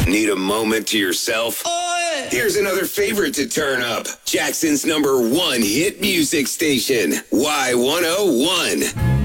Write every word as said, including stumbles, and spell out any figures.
Need a moment to yourself? Here's another favorite to turn up. Jackson's number one hit music station, Y one oh one.